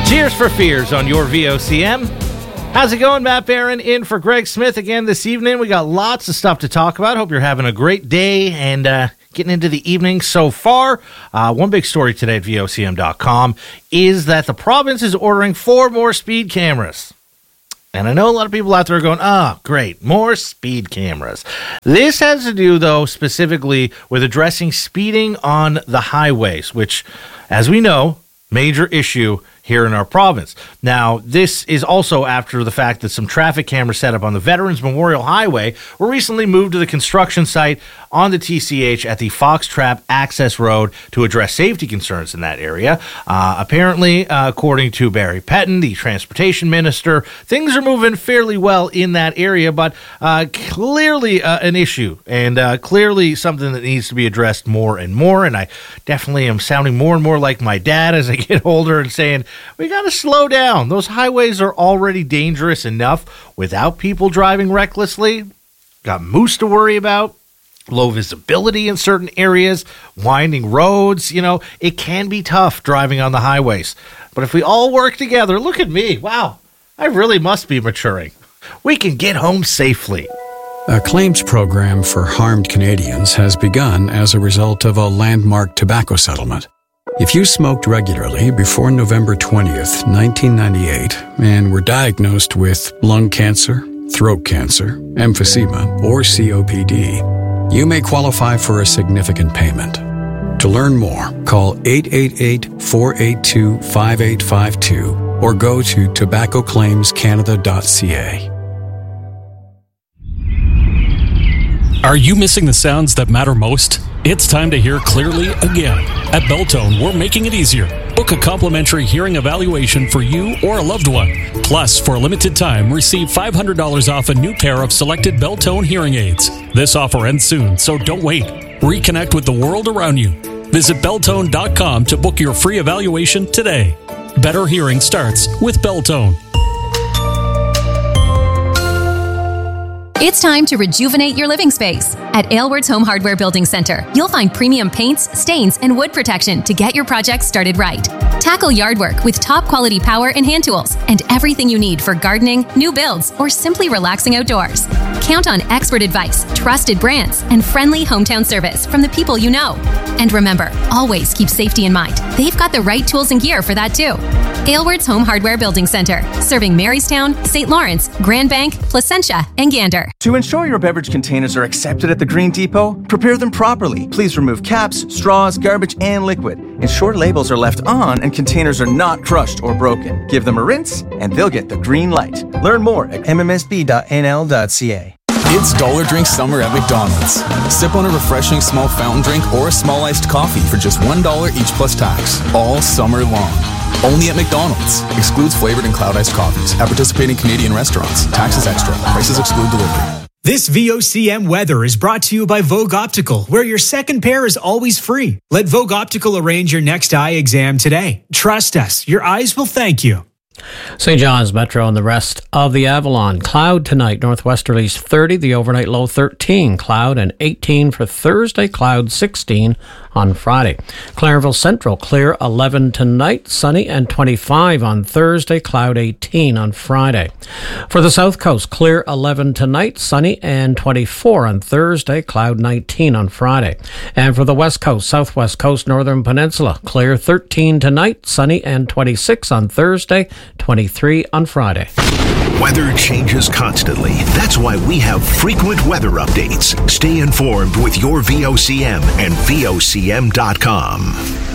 Cheers for Fears on your VOCM. How's it going? Matt Barron in for Greg Smith again this evening. We got lots of stuff to talk about. Hope you're having a great day and getting into the evening so far. One big story today at VOCM.com is that the province is ordering 4 more speed cameras. And I know a lot of people out there are going, great, more speed cameras. This has to do, though, specifically with addressing speeding on the highways, which, as we know, major issue here in our province. Now, this is also after the fact that some traffic cameras set up on the Veterans Memorial Highway were recently moved to the construction site on the TCH at the Foxtrap Access Road to address safety concerns in that area. Apparently, according to Barry Pettin, the transportation minister, things are moving fairly well in that area, but clearly an issue and clearly something that needs to be addressed more and more. And I definitely am sounding more and more like my dad as I get older and saying, we got to slow down. Those highways are already dangerous enough without people driving recklessly. Got moose to worry about, low visibility in certain areas, winding roads. You know, it can be tough driving on the highways. But if we all work together, look at me. Wow, I really must be maturing. We can get home safely. A claims program for harmed Canadians has begun as a result of a landmark tobacco settlement. If you smoked regularly before November 20th, 1998, and were diagnosed with lung cancer, throat cancer, emphysema, or COPD, you may qualify for a significant payment. To learn more, call 888-482-5852 or go to tobaccoclaimscanada.ca. Are you missing the sounds that matter most? It's time to hear clearly again. At Belltone, we're making it easier. Book a complimentary hearing evaluation for you or a loved one. Plus, for a limited time, receive $500 off a new pair of selected Belltone hearing aids. This offer ends soon, so don't wait. Reconnect with the world around you. Visit Belltone.com to book your free evaluation today. Better hearing starts with Belltone. It's time to rejuvenate your living space. At Aylward's Home Hardware Building Center, you'll find premium paints, stains, and wood protection to get your project started right. Tackle yard work with top quality power and hand tools and everything you need for gardening, new builds, or simply relaxing outdoors. Count on expert advice, trusted brands, and friendly hometown service from the people you know. And remember, always keep safety in mind. They've got the right tools and gear for that too. Aylward's Home Hardware Building Center, serving Marystown, St. Lawrence, Grand Bank, Placentia, and Gander. To ensure your beverage containers are accepted at the Green Depot, prepare them properly. Please remove caps, straws, garbage, and liquid. Ensure labels are left on and containers are not crushed or broken. Give them a rinse, and they'll get the green light. Learn more at mmsb.nl.ca. It's Dollar Drink Summer at McDonald's. Sip on a refreshing small fountain drink or a small iced coffee for just $1 each plus tax, all summer long. Only at McDonald's. Excludes flavored and cloud iced coffees. At participating Canadian restaurants. Taxes extra. Prices exclude delivery. This VOCM weather is brought to you by Vogue Optical, where your second pair is always free. Let Vogue Optical arrange your next eye exam today. Trust us, your eyes will thank you. St. John's Metro and the rest of the Avalon. Cloud tonight, northwesterlies 30, the overnight low 13, cloud and 18 for Thursday, cloud 16 on Friday. Clarenville Central, clear 11 tonight, sunny and 25 on Thursday, cloud 18 on Friday. For the South Coast, clear 11 tonight, sunny and 24 on Thursday, cloud 19 on Friday. And for the West Coast, Southwest Coast, Northern Peninsula, clear 13 tonight, sunny and 26 on Thursday, 23 on Friday. Weather changes constantly. That's why we have frequent weather updates. Stay informed with your VOCM and VOCM.com.